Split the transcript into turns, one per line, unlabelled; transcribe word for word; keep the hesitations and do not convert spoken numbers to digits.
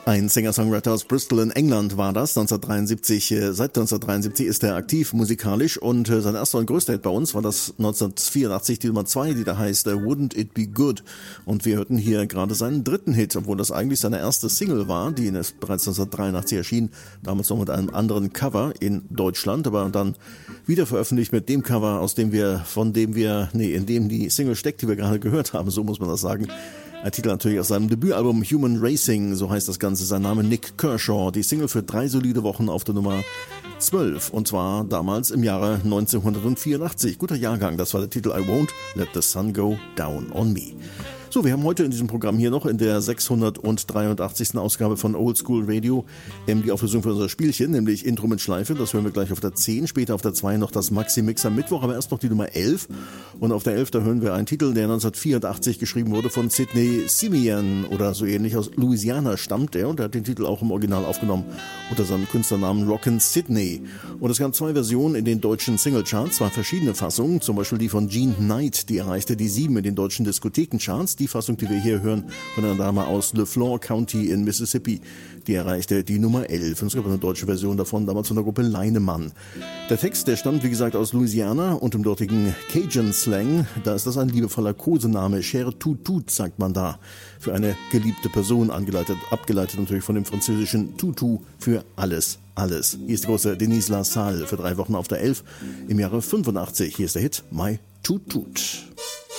Ein Singer-Songwriter aus Bristol in England war das, neunzehnhundertdreiundsiebzig. Seit neunzehnhundertdreiundsiebzig ist er aktiv musikalisch und sein erster und größter Hit bei uns war das neunzehnhundertvierundachtzig, die Nummer zwei, die da heißt Wouldn't It Be Good. Und wir hörten hier gerade seinen dritten Hit, obwohl das eigentlich seine erste Single war, die bereits neunzehnhundertdreiundachtzig erschien, damals noch mit einem anderen Cover in Deutschland, aber dann wieder veröffentlicht mit dem Cover, aus dem wir, von dem wir, nee, in dem die Single steckt, die wir gerade gehört haben, so muss man das sagen. Ein Titel natürlich aus seinem Debütalbum Human Racing, so heißt das Ganze, sein Name Nik Kershaw. Die Single für drei solide Wochen auf der Nummer zwölf und zwar damals im Jahre neunzehnhundertvierundachtzig. Guter Jahrgang, das war der Titel I Won't Let the Sun Go Down on Me. So, wir haben heute in diesem Programm hier noch in der sechshundertdreiundachtzigsten Ausgabe von Old School Radio ähm, die Auflösung für unser Spielchen, nämlich Intro mit Schleife. Das hören wir gleich auf der zehn, später auf der zwei noch das Maxi-Mix am Mittwoch, aber erst noch die Nummer elf. Und auf der elf, da hören wir einen Titel, der neunzehnhundertvierundachtzig geschrieben wurde von Sidney Simeon oder so ähnlich. Aus Louisiana stammt er und er hat den Titel auch im Original aufgenommen unter seinem Künstlernamen Rockin' Sidney. Und es gab zwei Versionen in den deutschen Singlecharts, zwei verschiedene Fassungen, zum Beispiel die von Jean Knight, die erreichte die sieben in den deutschen Diskothekencharts. Die Fassung, die wir hier hören, von einer Dame aus LeFlore County in Mississippi, die erreichte die Nummer elf. Und es gab eine deutsche Version davon, damals von der Gruppe Leinemann. Der Text, der stammt, wie gesagt, aus Louisiana und im dortigen Cajun-Slang, da ist das ein liebevoller Kosename. Cher Tut Tut, sagt man da, für eine geliebte Person, angeleitet, abgeleitet natürlich von dem französischen Tutu für alles, alles. Hier ist die große Denise LaSalle für drei Wochen auf der elf im Jahre fünfundachtzig. Hier ist der Hit My Tut Tut.